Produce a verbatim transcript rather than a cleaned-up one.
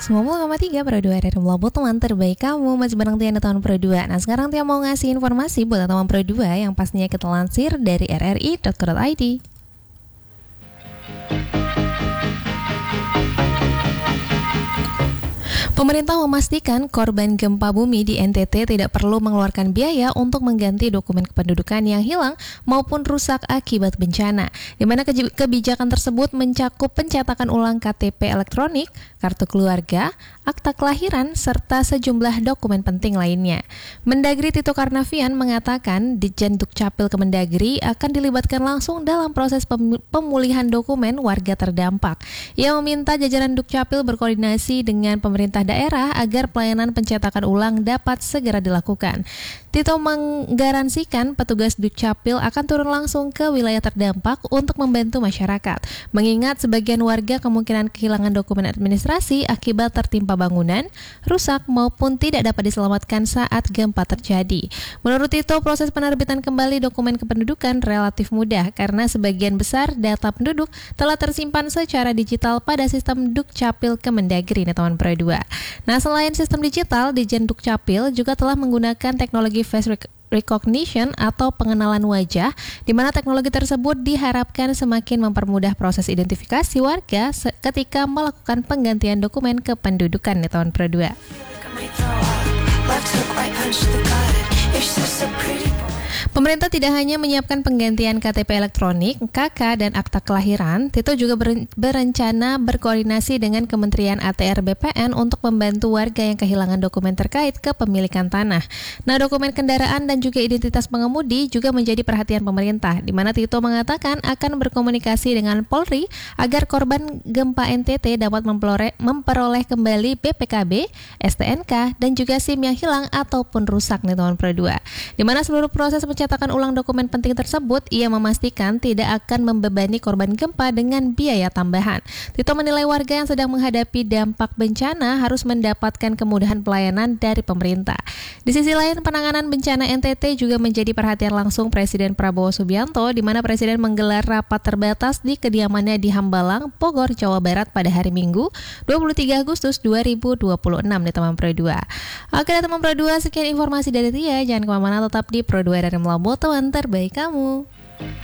seratus lima puluh koma tiga Pro dua dari Melabu, teman terbaik kamu. Masih bareng Tia teman Pro dua. Nah sekarang Tia mau ngasih informasi buat teman Pro dua yang pastinya kita lansir dari r r i dot co dot i d. Pemerintah memastikan korban gempa bumi di N T T tidak perlu mengeluarkan biaya untuk mengganti dokumen kependudukan yang hilang maupun rusak akibat bencana, di mana kebijakan tersebut mencakup pencetakan ulang K T P elektronik, kartu keluarga, akta kelahiran, serta sejumlah dokumen penting lainnya. Mendagri Tito Karnavian mengatakan Ditjen Dukcapil Kemendagri akan dilibatkan langsung dalam proses pemulihan dokumen warga terdampak. Ia meminta jajaran Dukcapil berkoordinasi dengan pemerintah daerah agar pelayanan pencetakan ulang dapat segera dilakukan. Tito menggaransikan petugas Dukcapil akan turun langsung ke wilayah terdampak untuk membantu masyarakat, mengingat sebagian warga kemungkinan kehilangan dokumen administrasi akibat tertimpa bangunan, rusak maupun tidak dapat diselamatkan saat gempa terjadi. Menurut Tito, proses penerbitan kembali dokumen kependudukan relatif mudah karena sebagian besar data penduduk telah tersimpan secara digital pada sistem Dukcapil Kemendagri, teman Pro dua. Nah, selain sistem digital, Ditjen Dukcapil juga telah menggunakan teknologi face recognition atau pengenalan wajah, di mana teknologi tersebut diharapkan semakin mempermudah proses identifikasi warga ketika melakukan penggantian dokumen kependudukan, teman Pro dua. Pemerintah tidak hanya menyiapkan penggantian K T P elektronik, K K, dan akta kelahiran. Tito juga berencana berkoordinasi dengan Kementerian A T R B P N untuk membantu warga yang kehilangan dokumen terkait kepemilikan tanah. Nah, dokumen kendaraan dan juga identitas pengemudi juga menjadi perhatian pemerintah, di mana Tito mengatakan akan berkomunikasi dengan Polri agar korban gempa N T T dapat memperoleh, memperoleh kembali B P K B, S T N K, dan juga SIM yang hilang ataupun rusak, nih teman Pro dua. Di mana seluruh proses pencetakan ulang dokumen penting tersebut, ia memastikan tidak akan membebani korban gempa dengan biaya tambahan. Tito menilai warga yang sedang menghadapi dampak bencana harus mendapatkan kemudahan pelayanan dari pemerintah. Di sisi lain, penanganan bencana N T T juga menjadi perhatian langsung Presiden Prabowo Subianto, di mana Presiden menggelar rapat terbatas di kediamannya di Hambalang, Bogor, Jawa Barat pada hari Minggu, dua puluh tiga Agustus dua ribu dua puluh enam, nih teman Pro dua. Oke, teman Pro dua, sekian informasi dari Tia. Jangan kemana-mana, tetap di Pro dua dari Melabu, teman terbaik kamu.